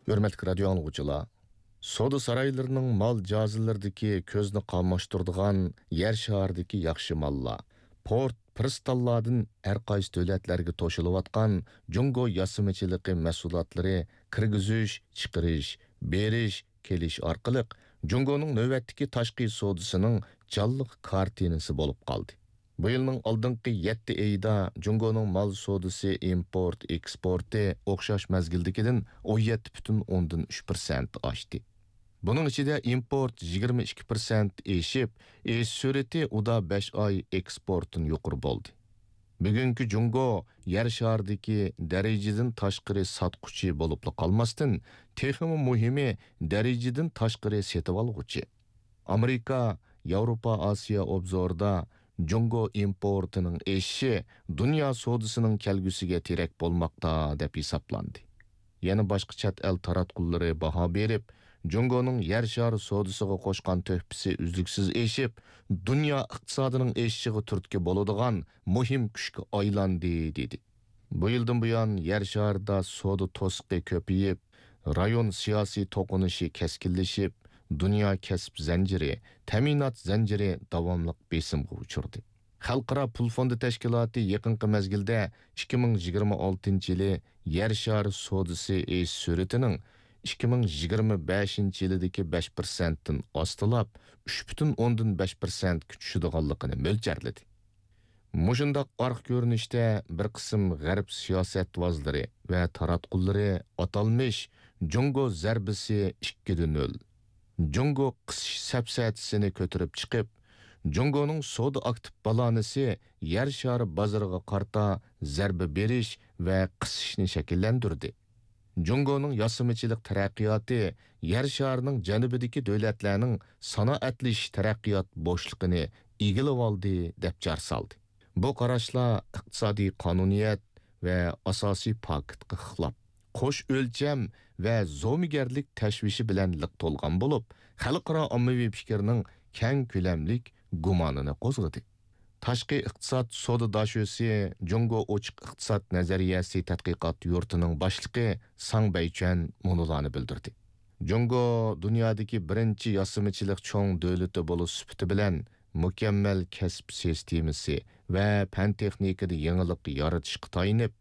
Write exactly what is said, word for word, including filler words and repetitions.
Hörmətli radio anlıqçılar, Soda saraylarının mal cazılardaki közünü qamaştırdıgan yer şahardaki yaxşı mallar, port, pristallardan her qaysı dövlətlərə toşuluvatqan Jungo yasımıçılığı məsulatları kirgizüş, chiqirish, berish, kelish orqali Jungo'nun növbətdəki taşqi sodasının canlıq kartinası bo'lib qaldı. Bu yılның aldınqı yetti ayda Jungo'nun mal sodası import, eksporti o'xshash mezgildikidin on yetti butun o'ndan uch prosent oshdi. Bunun içinde import yigirma ikki prosent eşip, eş süreti uda besh ay eksportun yuqur boldu. Bugünkü Jungo yer şardaki dereceden taşqiri satquchi bolupla qalmasdan, texmi muhimi dereceden taşqiri setib alğuchi. Amerika, Avrupa, Asiya obzorda Jungo importının eşi dünya sodasının kelgüsüge terek bolmakta dep hesaplandı. Yana başqa chat el taratqullari baha berip, Jungo'nun yer şarı sodasıga qoşqan töhpisi üzlüksüz eşip, dünya iqtisadının eşiği türtke boluduğan muhim күшкө aylandı dedi. Bu yıldan buyan yer şarda soda tosqi köpeyip, rayon siyasi toqunuşu keskinleşip, dünya kesip zinciri, teminat zinciri davamlıq besimge uçurdu. Xalqara Pul Fondi Təşkilatı yaqinqi mezgilde ikki ming yigirma oltinchi yili yer şarı sodası eş sürətinin ikki ming yigirma beshinchi yildagi besh prosentdan ostilab uch butun o'ndan besh prosent kuchishadiganligini mo'ljarladi. Mushundaq orq ko'rinishda bir qism g'arb siyosatvozlari va taratqullari atalmish Jungo zarbisi ikki nol. Jungo qisish sapsatisini ko'tarib chiqib, Jungo'nun soda aktiv balanisi yer shari bozoriga qarta zarba berish va qisishni shakllantirdi. Jungo'nun yasımıçılık taraqqiyatı yer şarının janubidagi davlatlarning sanoatlish taraqqiyot bo'shligini egilib oldi deb jar saldi. Bu qarashlar iqtisodiy qonuniyat va asosiy paketga xilop, qo'sh o'lcham va zo'migarlik tashvishi bilan liq to'lgan bo'lib, xalqaro ommaviy fikrning keng ko'lamlik gumonini qo'zg'adi. Tashqi iqtisod soda dashosi Jungo ochiq iqtisod nazariyasi tadqiqot yurtining boshlig'i Sang Baychan munolarni bildirdi. Jungo dunyodagi birinchi yasimichilik cho'ng davlati bo'lish sifati bilan mukammal kasb sistemasi va fan texnikada yangilik yaratishga tayinib,